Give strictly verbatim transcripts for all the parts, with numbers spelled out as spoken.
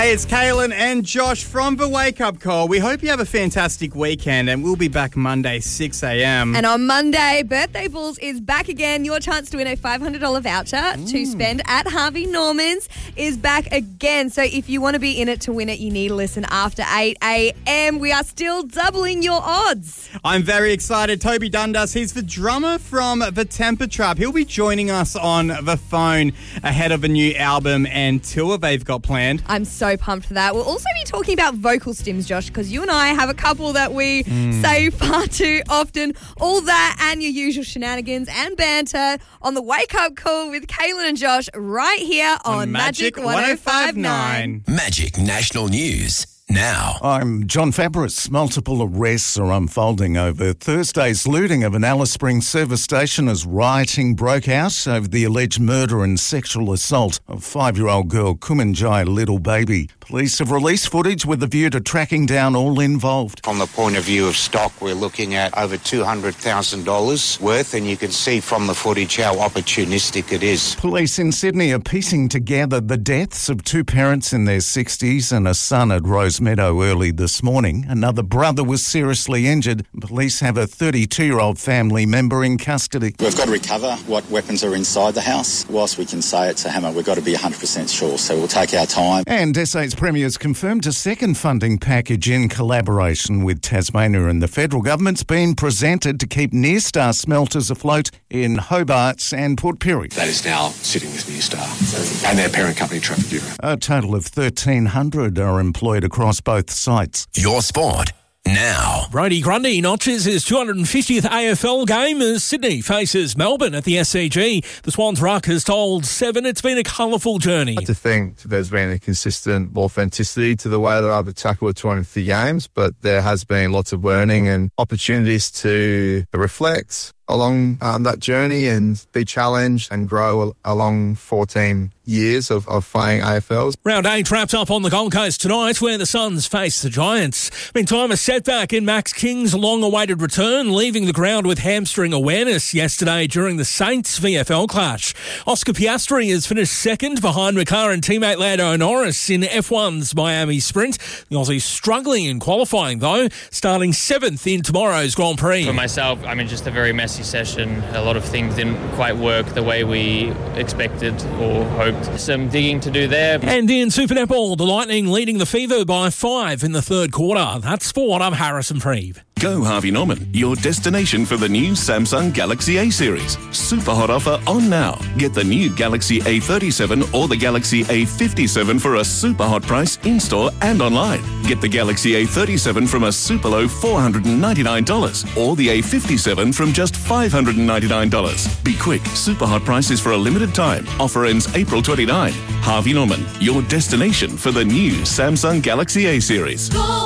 Hey, it's Kaylin and Josh from The Wake Up Call. We hope you have a fantastic weekend, and we'll be back Monday, six a.m. And on Monday, Birthday Bulls is back again. Your chance to win a five hundred dollars voucher mm. to spend at Harvey Norman's is back again. So if you want to be in it to win it, you need to listen after eight a.m. We are still doubling your odds. I'm very excited. Toby Dundas, he's the drummer from The Temper Trap. He'll be joining us on the phone ahead of a new album and tour they've got planned. I'm so pumped for that. We'll also be talking about vocal stims, Josh, because you and I have a couple that we mm. say far too often. All that and your usual shenanigans and banter on the Wake Up Call with Kaylin and Josh right here on, on Magic, Magic one oh five point nine. Magic National News. Now. I'm John Fabris. Multiple arrests are unfolding over Thursday's looting of an Alice Springs service station as rioting broke out over the alleged murder and sexual assault of five-year-old girl Kumanjai Little Baby. Police have released footage with a view to tracking down all involved. From the point of view of stock, we're looking at over two hundred thousand dollars worth, and you can see from the footage how opportunistic it is. Police in Sydney are piecing together the deaths of two parents in their sixties and a son at Rose Meadow early this morning. Another brother was seriously injured. Police have a thirty-two-year-old family member in custody. We've got to recover what weapons are inside the house. Whilst we can say it's a hammer, we've got to be one hundred percent sure, so we'll take our time. And S A's Premier's confirmed a second funding package in collaboration with Tasmania and the federal government's been presented to keep Near Star smelters afloat in Hobart and Port Pirie. That is now sitting with Near Star and their parent company, Trafigura. A total of thirteen hundred are employed across both sites. Your sport now. Brodie Grundy notches his two hundred fiftieth A F L game as Sydney faces Melbourne at the S C G. The Swans ruck has told Seven it's been a colourful journey. I think there's been a consistent authenticity to the way that I've tackled two hundred fifty games, but there has been lots of learning and opportunities to reflect along um, that journey and be challenged and grow along fourteen years of, of playing A F Ls. Round eight wrapped up on the Gold Coast tonight where the Suns face the Giants. Meantime, a setback in Max King's long-awaited return, leaving the ground with hamstring awareness yesterday during the Saints V F L clash. Oscar Piastri has finished second behind McLaren teammate Lando Norris in F one's Miami Sprint. The Aussies struggling in qualifying though, starting seventh in tomorrow's Grand Prix. For myself, I mean, just a very messy session. A lot of things didn't quite work the way we expected or hoped. Some digging to do there. And in Super Netball, the Lightning leading the Fever by five in the third quarter. That's sport. I'm Harrison Freeve. Go Harvey Norman, your destination for the new Samsung Galaxy A series. Super hot offer on now. Get the new Galaxy A thirty-seven or the Galaxy A fifty-seven for a super hot price in-store and online. Get the Galaxy A thirty-seven from a super low four hundred ninety-nine dollars or the A fifty-seven from just five hundred ninety-nine dollars. Be quick, super hot prices for a limited time. Offer ends April twenty-ninth. Harvey Norman, your destination for the new Samsung Galaxy A series. Go!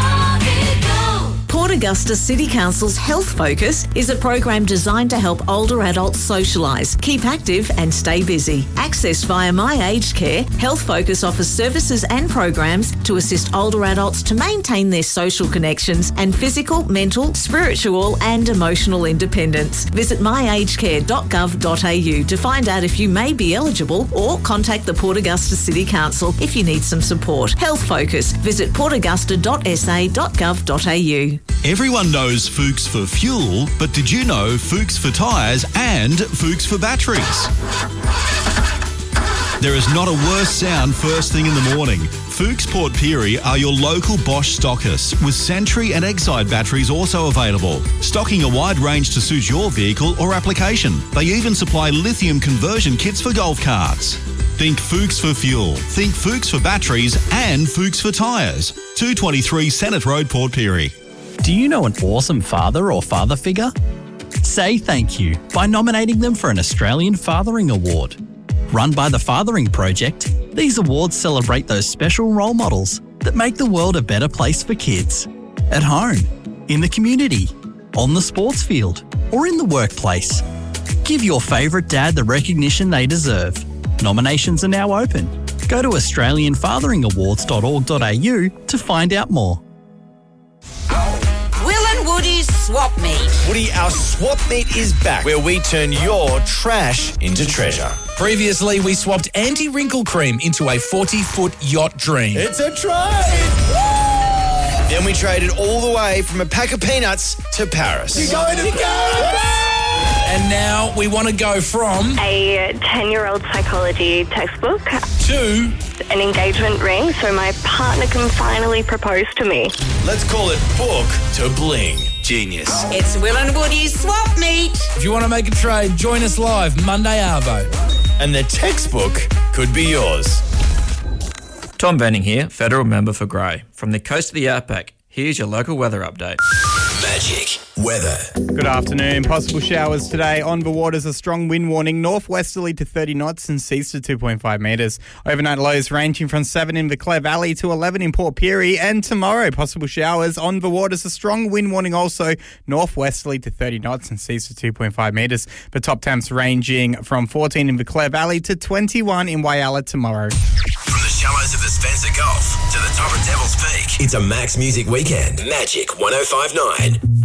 Port Augusta City Council's Health Focus is a program designed to help older adults socialise, keep active and stay busy. Accessed via My Aged Care, Health Focus offers services and programs to assist older adults to maintain their social connections and physical, mental, spiritual and emotional independence. Visit my aged care dot gov dot a u to find out if you may be eligible or contact the Port Augusta City Council if you need some support. Health Focus. Visit port augusta dot s a dot gov dot a u. Everyone knows Fuchs for fuel, but did you know Fuchs for tyres and Fuchs for batteries? There is not a worse sound first thing in the morning. Fuchs Port Pirie are your local Bosch stockists, with Sentry and Exide batteries also available, stocking a wide range to suit your vehicle or application. They even supply lithium conversion kits for golf carts. Think Fuchs for fuel, think Fuchs for batteries and Fuchs for tyres. two twenty-three Senate Road, Port Pirie. Do you know an awesome father or father figure? Say thank you by nominating them for an Australian Fathering Award. Run by the Fathering Project, these awards celebrate those special role models that make the world a better place for kids. At home, in the community, on the sports field, or in the workplace. Give your favourite dad the recognition they deserve. Nominations are now open. Go to australian fathering awards dot org dot a u to find out more. Woody's Swap Meet. Woody, our Swap Meet is back, where we turn your trash into treasure. Previously, we swapped anti-wrinkle cream into a forty-foot yacht dream. It's a trade! Then we traded all the way from a pack of peanuts to Paris. You're going to Paris! And now we want to go from a ten-year-old psychology textbook to an engagement ring so my partner can finally propose to me. Let's call it book to bling. Genius. It's Will and Woody's swap meet. If you want to make a trade, join us live Monday Arvo. And the textbook could be yours. Tom Benning here, federal member for Grey. From the coast of the outback, here's your local weather update. Magic weather. Good afternoon. Possible showers today. On the waters, a strong wind warning. Northwesterly to thirty knots and seas to two point five metres. Overnight lows ranging from seven in the Clare Valley to eleven in Port Pirie. And tomorrow, possible showers. On the waters, a strong wind warning also. Northwesterly to thirty knots and seas to two point five metres. The top temps ranging from fourteen in the Clare Valley to twenty-one in Whyalla tomorrow. From the shallows of the Spencer Gulf to the top of Devil's Peak, it's a Max Music Weekend. Magic one oh five point nine.